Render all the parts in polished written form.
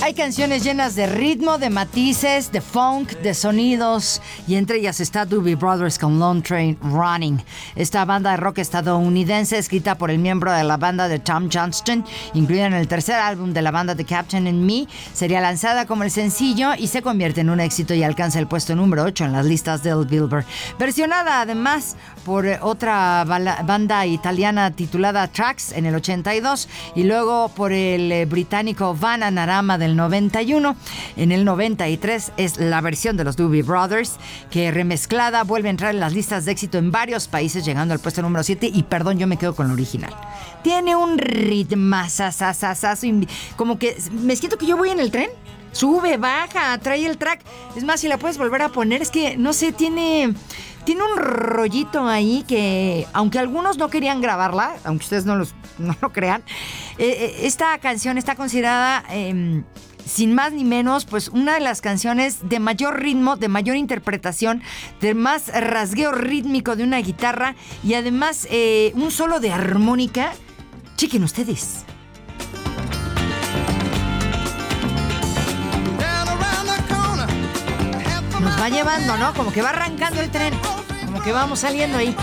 Hay canciones llenas de ritmo, de matices, de funk, de sonidos, y entre ellas está Doobie Brothers con Long Train Running. Esta banda de rock estadounidense, escrita por el miembro de la banda de Tom Johnston, incluida en el tercer álbum de la banda The Captain and Me, sería lanzada como el sencillo y se convierte en un éxito y alcanza el puesto número 8 en las listas del Billboard. Versionada además por otra banda italiana titulada Trax en el 82 y luego por el británico Bananarama del 91. En el 93 es la versión de los Doobie Brothers, que remezclada vuelve a entrar en las listas de éxito en varios países, llegando al puesto número 7. Y perdón, yo me quedo con la original. Tiene un ritmazazazazazo, como que me siento que yo voy en el tren. Sube, baja, trae el track. Es más, si la puedes volver a poner, es que, no sé, tiene un rollito ahí que, aunque algunos no querían grabarla, aunque ustedes no lo crean, esta canción está considerada, sin más ni menos, pues una de las canciones de mayor ritmo, de mayor interpretación, de más rasgueo rítmico de una guitarra y además un solo de armónica. Chequen ustedes. Nos va llevando, ¿no? Como que va arrancando el tren. Como que vamos saliendo ahí.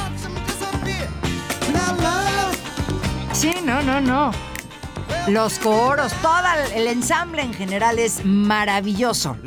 Sí, no. Los coros, todo el ensamble en general es maravilloso.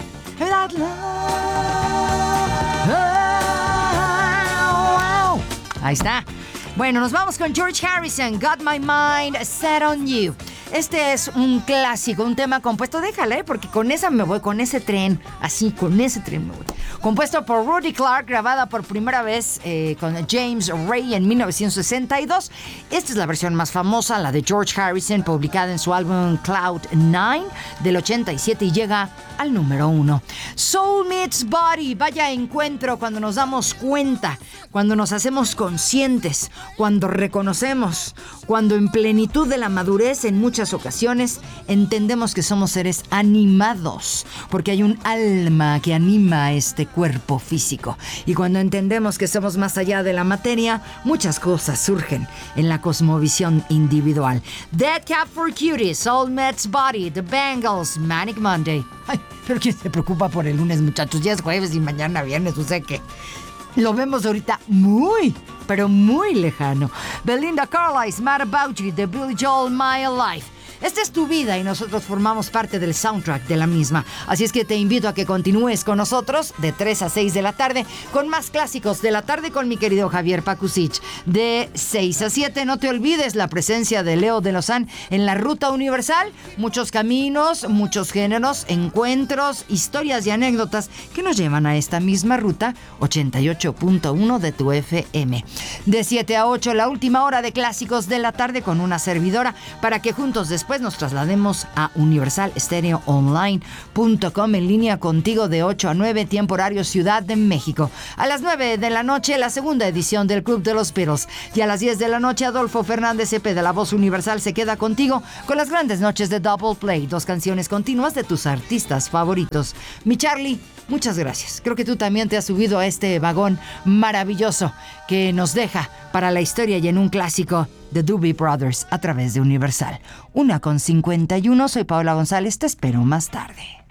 Ahí está. Bueno, nos vamos con George Harrison, Got My Mind Set on You. Este es un clásico, un tema compuesto, déjala, porque con esa me voy, con ese tren, así, con ese tren me voy. Compuesto por Rudy Clark, grabada por primera vez con James Ray en 1962. Esta es la versión más famosa, la de George Harrison, publicada en su álbum Cloud 9 del 87 y llega al número 1. Soul Meets Body, vaya encuentro cuando nos damos cuenta, cuando nos hacemos conscientes, cuando reconocemos, cuando en plenitud de la madurez en muchas ocasiones entendemos que somos seres animados, porque hay un alma que anima este cuerpo físico. Y cuando entendemos que somos más allá de la materia, muchas cosas surgen en la cosmovisión individual. Dead Cat for Cutie, Soul Meets Body, The Bangles, Manic Monday. Ay, pero ¿quién se preocupa por el lunes, muchachos? Ya es jueves y mañana viernes, o sea que lo vemos ahorita muy, pero muy lejano. Belinda Carlisle, Mad About You, de Billy Joel, My Life. Esta es tu vida y nosotros formamos parte del soundtrack de la misma. Así es que te invito a que continúes con nosotros de 3 a 6 de la tarde con más clásicos de la tarde con mi querido Javier Pakusich. De 6 a 7 no te olvides la presencia de Leo de Lozán en la Ruta Universal. Muchos caminos, muchos géneros, encuentros, historias y anécdotas que nos llevan a esta misma ruta 88.1 de tu FM. De 7 a 8 la última hora de clásicos de la tarde con una servidora para que juntos después nos traslademos a universalstereoonline.com en línea contigo de 8 a 9, tiempo horario Ciudad de México. A las 9 de la noche, la segunda edición del Club de los Beatles. Y a las 10 de la noche, Adolfo Fernández Cepeda, la voz universal, se queda contigo con las grandes noches de Double Play. 2 canciones continuas de tus artistas favoritos. Mi Charlie, muchas gracias. Creo que tú también te has subido a este vagón maravilloso que nos deja para la historia y en un clásico de Doobie Brothers a través de Universal. 1:51, soy Paola González, te espero más tarde.